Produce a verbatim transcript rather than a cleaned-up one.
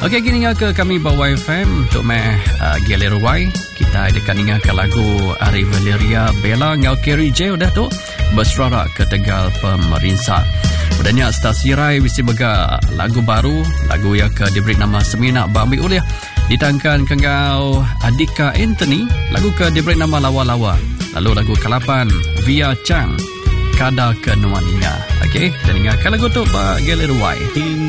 Okey, gini ke kami bawa F M untuk meh uh, Galeruai. Kita adakan ingatkan lagu Ari Valeria Bella ngau Kerry J dah tu bersuara ke Tegal Pemerintah. Udahnya stasi Rai mesti bega lagu baru, lagu yang ke diberi nama Semina Bambi Uliah. Ditangkan ke ngau Adika Anthony, lagu ke diberi nama Lawa Lawa. Lalu lagu kelapan Via Chang Kada Kenuaninga. Okey, dan ingatkan lagu tu ba Galeruai.